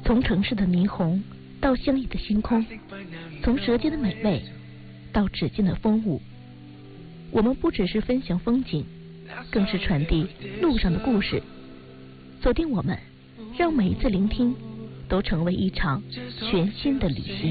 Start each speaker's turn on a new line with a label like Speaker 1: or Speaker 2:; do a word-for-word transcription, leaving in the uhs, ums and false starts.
Speaker 1: 从城市的霓虹到相依的星空，从舌尖的美味到指尖的风舞，我们不只是分享风景，更是传递路上的故事。锁定我们，让每一次聆听都成为一场全新的旅行。